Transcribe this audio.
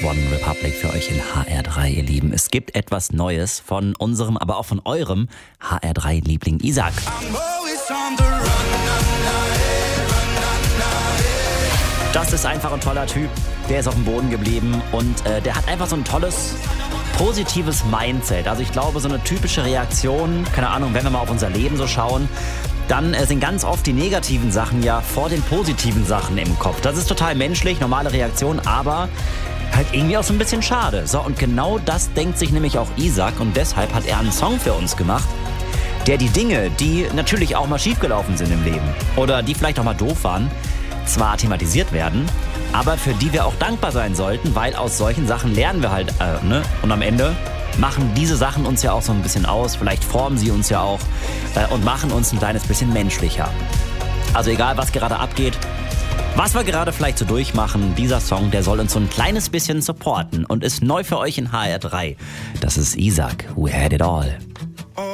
One Republic für euch in HR3, ihr Lieben. Es gibt etwas Neues von unserem, aber auch von eurem HR3-Liebling Isaac. Das ist einfach ein toller Typ. Der ist auf dem Boden geblieben und der hat einfach so ein tolles, positives Mindset. Also ich glaube, so eine typische Reaktion, keine Ahnung, wenn wir mal auf unser Leben so schauen, dann sind ganz oft die negativen Sachen ja vor den positiven Sachen im Kopf. Das ist total menschlich, normale Reaktion, aber halt irgendwie auch so ein bisschen schade. So, und genau das denkt sich nämlich auch Isaac und deshalb hat er einen Song für uns gemacht, der die Dinge, die natürlich auch mal schiefgelaufen sind im Leben oder die vielleicht auch mal doof waren, zwar thematisiert werden, aber für die wir auch dankbar sein sollten, weil aus solchen Sachen lernen wir halt, Und am Ende machen diese Sachen uns ja auch so ein bisschen aus, vielleicht formen sie uns ja auch und machen uns ein kleines bisschen menschlicher. Also egal, was gerade abgeht, was wir gerade vielleicht so durchmachen, dieser Song, der soll uns so ein kleines bisschen supporten und ist neu für euch in HR3. Das ist Isaac, We Had It All.